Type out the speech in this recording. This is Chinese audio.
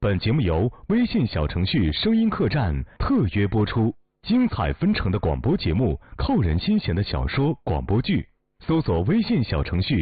本节目由微信小程序声音客栈特约播出，精彩纷呈的广播节目，扣人心弦的小说广播剧，搜索微信小程序